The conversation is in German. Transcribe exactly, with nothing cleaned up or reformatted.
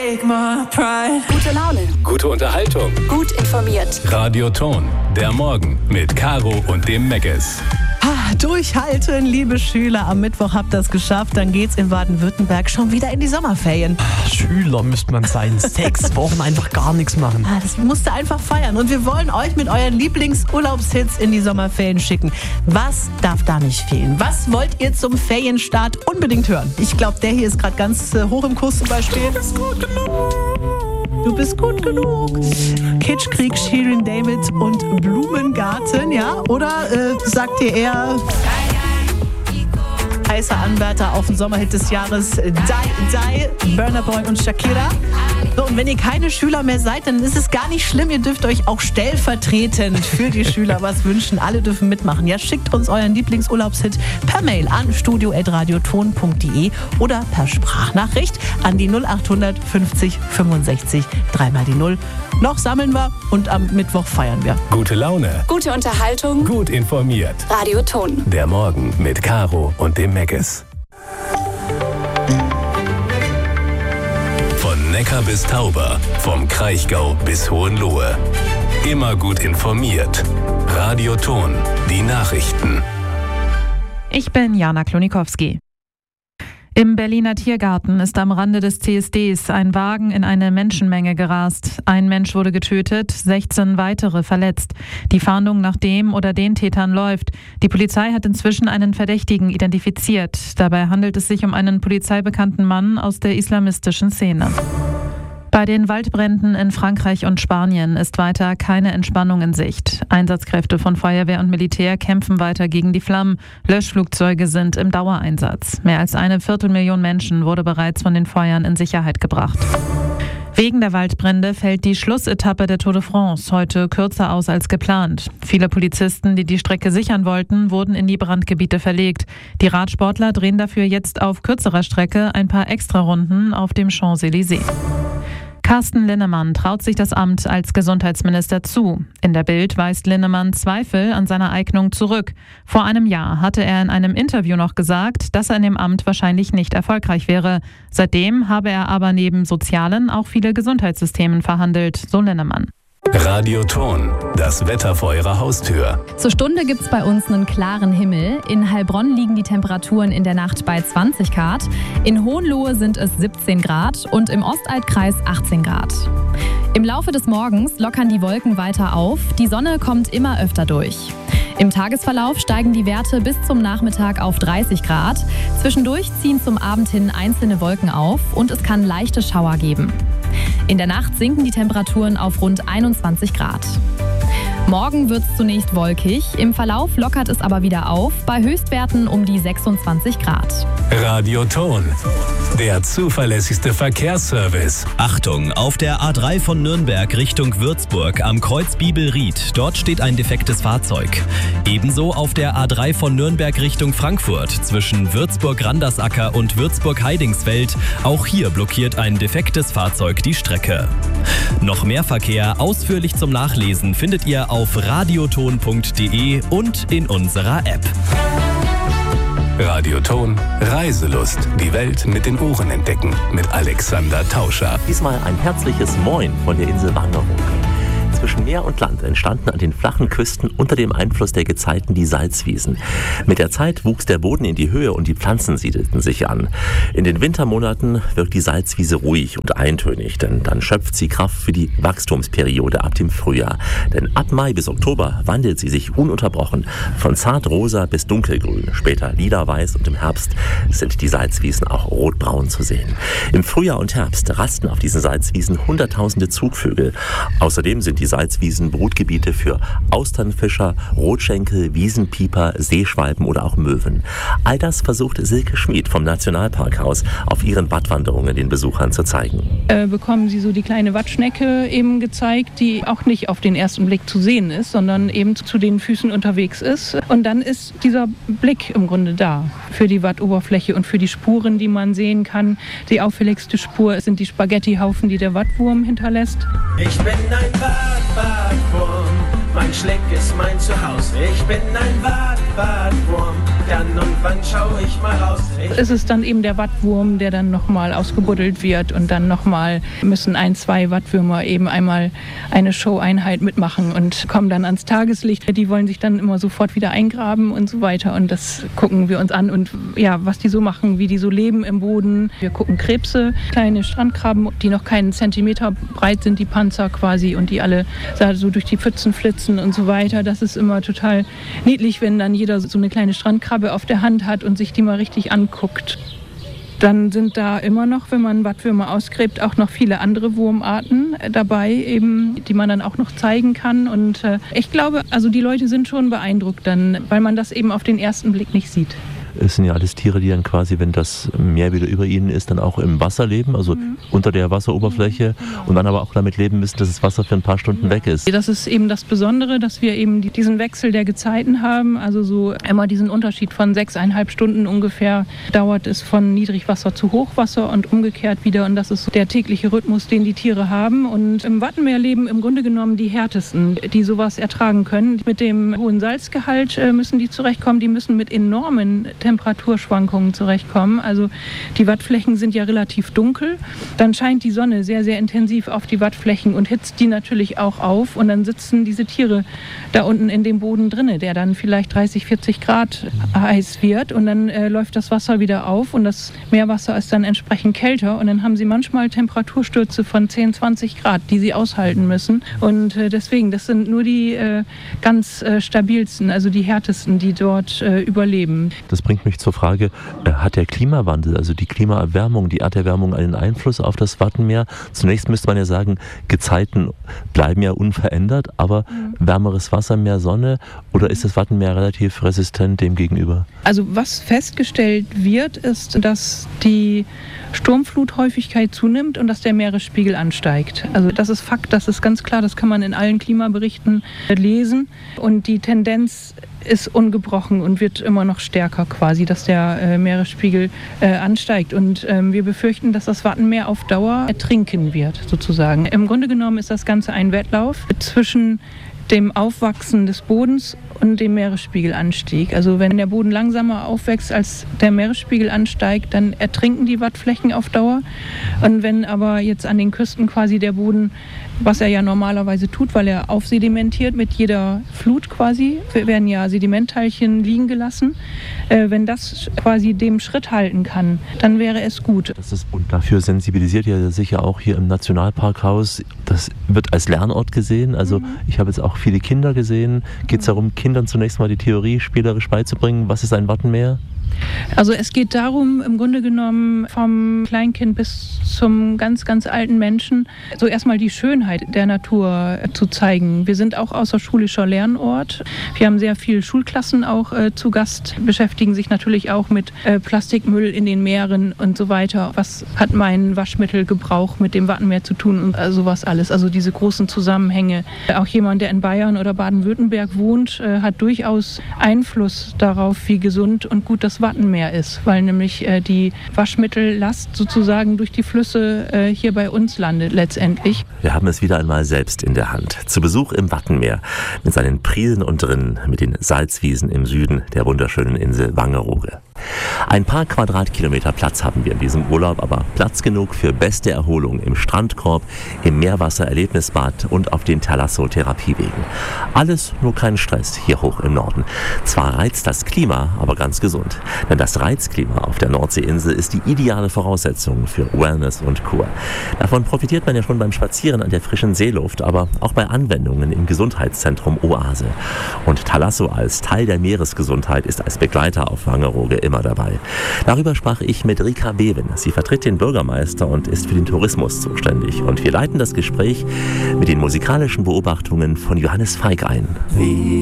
take my pride. Gute Laune. Gute Unterhaltung. Gut informiert. Radio Ton, der Morgen mit Caro und dem Megges. Ah, durchhalten, liebe Schüler. Am Mittwoch habt ihr es geschafft. Dann geht's in Baden-Württemberg schon wieder in die Sommerferien. Schüler müsste man sein. Sechs Wochen einfach gar nichts machen. Ah, das musst du einfach feiern. Und wir wollen euch mit euren Lieblingsurlaubshits in die Sommerferien schicken. Was darf da nicht fehlen? Was wollt ihr zum Ferienstart unbedingt hören? Ich glaube, der hier ist gerade ganz äh, hoch im Kurs zum Beispiel. Du bist gut genug. Du bist gut genug. Kitschkrieg, Shirin David und Blumengarten, ja? Oder äh, sagt ihr eher heißer Anwärter auf den Sommerhit des Jahres, Die, Die, Burna Boy und Shakira? So, und wenn ihr keine Schüler mehr seid, dann ist es gar nicht schlimm. Ihr dürft euch auch stellvertretend für die Schüler was wünschen. Alle dürfen mitmachen. Ja, schickt uns euren Lieblingsurlaubshit per Mail an studio at radioton punkt de oder per Sprachnachricht an die null acht fünfzig fünfundsechzig dreimal die null. Noch sammeln wir und am Mittwoch feiern wir. Gute Laune. Gute Unterhaltung. Gut informiert. Radio Ton. Der Morgen mit Caro und dem Megges. Von Neckar bis Tauber, vom Kraichgau bis Hohenlohe. Immer gut informiert. Radio Ton, die Nachrichten. Ich bin Jana Klonikowski. Im Berliner Tiergarten ist am Rande des C S Ds ein Wagen in eine Menschenmenge gerast. Ein Mensch wurde getötet, sechzehn weitere verletzt. Die Fahndung nach dem oder den Tätern läuft. Die Polizei hat inzwischen einen Verdächtigen identifiziert. Dabei handelt es sich um einen polizeibekannten Mann aus der islamistischen Szene. Bei den Waldbränden in Frankreich und Spanien ist weiter keine Entspannung in Sicht. Einsatzkräfte von Feuerwehr und Militär kämpfen weiter gegen die Flammen. Löschflugzeuge sind im Dauereinsatz. Mehr als eine Viertelmillion Menschen wurde bereits von den Feuern in Sicherheit gebracht. Wegen der Waldbrände fällt die Schlussetappe der Tour de France heute kürzer aus als geplant. Viele Polizisten, die die Strecke sichern wollten, wurden in die Brandgebiete verlegt. Die Radsportler drehen dafür jetzt auf kürzerer Strecke ein paar Extrarunden auf dem Champs-Élysées. Carsten Linnemann traut sich das Amt als Gesundheitsminister zu. In der Bild weist Linnemann Zweifel an seiner Eignung zurück. Vor einem Jahr hatte er in einem Interview noch gesagt, dass er in dem Amt wahrscheinlich nicht erfolgreich wäre. Seitdem habe er aber neben sozialen auch viele Gesundheitssystemen verhandelt, so Linnemann. Radio Ton, das Wetter vor Ihrer Haustür. Zur Stunde gibt es bei uns einen klaren Himmel. In Heilbronn liegen die Temperaturen in der Nacht bei zwanzig Grad. In Hohenlohe sind es siebzehn Grad und im Ostalbkreis achtzehn Grad. Im Laufe des Morgens lockern die Wolken weiter auf. Die Sonne kommt immer öfter durch. Im Tagesverlauf steigen die Werte bis zum Nachmittag auf dreißig Grad. Zwischendurch ziehen zum Abend hin einzelne Wolken auf und es kann leichte Schauer geben. In der Nacht sinken die Temperaturen auf rund einundzwanzig Grad. Morgen wird es zunächst wolkig, im Verlauf lockert es aber wieder auf, bei Höchstwerten um die sechsundzwanzig Grad. Radio Ton, der zuverlässigste Verkehrsservice. Achtung, auf der A drei von Nürnberg Richtung Würzburg am Kreuz Bibelried. Dort steht ein defektes Fahrzeug. Ebenso auf der A drei von Nürnberg Richtung Frankfurt zwischen Würzburg-Randersacker und Würzburg-Heidingsfeld. Auch hier blockiert ein defektes Fahrzeug die Strecke. Noch mehr Verkehr ausführlich zum Nachlesen findet ihr auf radioton punkt de und in unserer App. Radio Ton, Reiselust. Die Welt mit den Ohren entdecken. Mit Alexander Tauscher. Diesmal ein herzliches Moin von der Insel Wangerooge. Zwischen Meer und Land entstanden an den flachen Küsten unter dem Einfluss der Gezeiten die Salzwiesen. Mit der Zeit wuchs der Boden in die Höhe und die Pflanzen siedelten sich an. In den Wintermonaten wirkt die Salzwiese ruhig und eintönig, denn dann schöpft sie Kraft für die Wachstumsperiode ab dem Frühjahr. Denn ab Mai bis Oktober wandelt sie sich ununterbrochen von zartrosa bis dunkelgrün, später lilaweiß und im Herbst sind die Salzwiesen auch rotbraun zu sehen. Im Frühjahr und Herbst rasten auf diesen Salzwiesen hunderttausende Zugvögel. Außerdem sind die Salzwiesen Brutgebiete für Austernfischer, Rotschenkel, Wiesenpieper, Seeschwalben oder auch Möwen. All das versucht Silke Schmid vom Nationalparkhaus auf ihren Wattwanderungen den Besuchern zu zeigen. Äh, bekommen sie so die kleine Wattschnecke eben gezeigt, die auch nicht auf den ersten Blick zu sehen ist, sondern eben zu den Füßen unterwegs ist. Und dann ist dieser Blick im Grunde da für die Wattoberfläche und für die Spuren, die man sehen kann. Die auffälligste Spur sind die Spaghettihaufen, die der Wattwurm hinterlässt. Ich bin ein Watt, Wattwurm, mein Schleck ist mein Zuhause. Ich bin ein Watt, Wattwurm, dann und wann schau ich mal raus. Es ist dann eben der Wattwurm, der dann nochmal ausgebuddelt wird und dann nochmal müssen ein, zwei Wattwürmer eben einmal eine Show-Einheit mitmachen und kommen dann ans Tageslicht. Die wollen sich dann immer sofort wieder eingraben und so weiter und das gucken wir uns an und ja, was die so machen, wie die so leben im Boden. Wir gucken Krebse, kleine Strandkrabben, die noch keinen Zentimeter breit sind, die Panzer quasi und die alle so durch die Pfützen flitzen und so weiter. Das ist immer total niedlich, wenn dann jeder so eine kleine Strandkrabbe auf der Hand hat und sich die mal richtig anguckt. Dann sind da immer noch, wenn man Wattwürmer ausgräbt, auch noch viele andere Wurmarten dabei, eben, die man dann auch noch zeigen kann. Und äh, ich glaube, also die Leute sind schon beeindruckt dann, weil man das eben auf den ersten Blick nicht sieht. Es sind ja alles Tiere, die dann quasi, wenn das Meer wieder über ihnen ist, dann auch im Wasser leben, also mhm. unter der Wasseroberfläche mhm. und dann aber auch damit leben müssen, dass das Wasser für ein paar Stunden ja. weg ist. Das ist eben das Besondere, dass wir eben diesen Wechsel der Gezeiten haben, also so immer diesen Unterschied von sechseinhalb Stunden ungefähr dauert es von Niedrigwasser zu Hochwasser und umgekehrt wieder und das ist der tägliche Rhythmus, den die Tiere haben und im Wattenmeer leben im Grunde genommen die härtesten, die sowas ertragen können. Mit dem hohen Salzgehalt müssen die zurechtkommen, die müssen mit enormen Temperaturschwankungen zurechtkommen. Also die Wattflächen sind ja relativ dunkel. Dann scheint die Sonne sehr, sehr intensiv auf die Wattflächen und hitzt die natürlich auch auf. Und dann sitzen diese Tiere da unten in dem Boden drinne, der dann vielleicht dreißig, vierzig Grad heiß wird. Und dann äh, läuft das Wasser wieder auf und das Meerwasser ist dann entsprechend kälter. Und dann haben sie manchmal Temperaturstürze von zehn, zwanzig Grad, die sie aushalten müssen. Und äh, deswegen, das sind nur die äh, ganz äh, stabilsten, also die härtesten, die dort äh, überleben. Das bringt mich zur Frage, hat der Klimawandel, also die Klimaerwärmung, die Erderwärmung einen Einfluss auf das Wattenmeer? Zunächst müsste man ja sagen, Gezeiten bleiben ja unverändert, aber mhm. wärmeres Wasser, mehr Sonne oder ist das Wattenmeer relativ resistent dem gegenüber? Also was festgestellt wird, ist, dass die Sturmfluthäufigkeit zunimmt und dass der Meeresspiegel ansteigt. Also das ist Fakt, das ist ganz klar, das kann man in allen Klimaberichten lesen und die Tendenz ist ungebrochen und wird immer noch stärker quasi, dass der äh, Meeresspiegel äh, ansteigt. Und ähm, wir befürchten, dass das Wattenmeer auf Dauer ertrinken wird, sozusagen. Im Grunde genommen ist das Ganze ein Wettlauf zwischen dem Aufwachsen des Bodens und dem Meeresspiegelanstieg. Also wenn der Boden langsamer aufwächst, als der Meeresspiegel ansteigt, dann ertrinken die Wattflächen auf Dauer. Und wenn aber jetzt an den Küsten quasi der Boden, was er ja normalerweise tut, weil er aufsedimentiert mit jeder Flut quasi, werden ja Sedimentteilchen liegen gelassen. Äh, wenn das quasi dem Schritt halten kann, dann wäre es gut. Das ist, und dafür sensibilisiert ihr sicher auch hier im Nationalparkhaus. Das wird als Lernort gesehen. Also mhm. ich habe jetzt auch viele Kinder gesehen. Geht es darum, Kindern zunächst mal die Theorie spielerisch beizubringen? Was ist ein Wattenmeer? Also es geht darum, im Grunde genommen vom Kleinkind bis zum ganz, ganz alten Menschen, so erstmal die Schönheit der Natur zu zeigen. Wir sind auch außerschulischer Lernort. Wir haben sehr viele Schulklassen auch äh, zu Gast, beschäftigen sich natürlich auch mit äh, Plastikmüll in den Meeren und so weiter. Was hat mein Waschmittelgebrauch mit dem Wattenmeer zu tun und äh, sowas alles. Also diese großen Zusammenhänge. Auch jemand, der in Bayern oder Baden-Württemberg wohnt, äh, hat durchaus Einfluss darauf, wie gesund und gut das Wattenmeer ist, weil nämlich äh, die Waschmittellast sozusagen durch die Flüsse äh, hier bei uns landet letztendlich. Wir haben es wieder einmal selbst in der Hand. Zu Besuch im Wattenmeer mit seinen Prielen und Rinnen, mit den Salzwiesen im Süden der wunderschönen Insel Wangerooge. Ein paar Quadratkilometer Platz haben wir in diesem Urlaub, aber Platz genug für beste Erholung im Strandkorb, im Meerwasser-Erlebnisbad und auf den Thalasso-Therapiewegen. Alles nur kein Stress hier hoch im Norden. Zwar reizt das Klima, aber ganz gesund. Denn das Reizklima auf der Nordseeinsel ist die ideale Voraussetzung für Wellness und Kur. Davon profitiert man ja schon beim Spazieren an der frischen Seeluft, aber auch bei Anwendungen im Gesundheitszentrum Oase. Und Thalasso als Teil der Meeresgesundheit ist als Begleiter auf Wangerooge immer dabei. Darüber sprach ich mit Rika Bewen. Sie vertritt den Bürgermeister und ist für den Tourismus zuständig. Und wir leiten das Gespräch mit den musikalischen Beobachtungen von Johannes Feig ein. Wie